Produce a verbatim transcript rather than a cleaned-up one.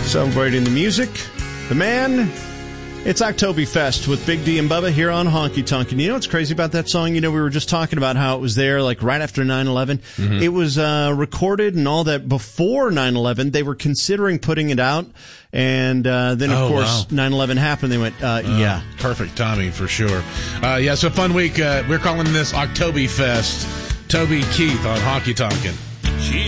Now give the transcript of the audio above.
Celebrating the music, the man. It's Oktoberfest with Big D and Bubba here on Honky Tonk. And you know what's crazy about that song? You know, we were just talking about how it was there like right after nine eleven. Mm-hmm. It was uh, recorded and all that before nine eleven. They were considering putting it out. And uh, then, of oh, course, wow. nine eleven happened. They went, uh, uh, yeah. Perfect timing for sure. Uh, yeah, so fun week. Uh, we're calling this Oktoberfest. Toby Keith on Honky Tonkin'. She